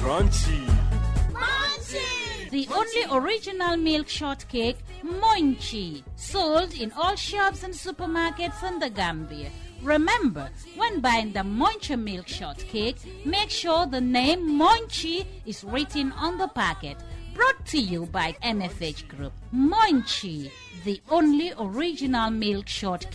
crunchy. Munchie! The only original milk shortcake, Munchie, sold in all shops and supermarkets in the Gambia. Remember, when buying the Munchie milk shortcake, make sure the name Munchie is written on the packet. Brought to you by MFH Group. Munchie, the only original milk shortcake.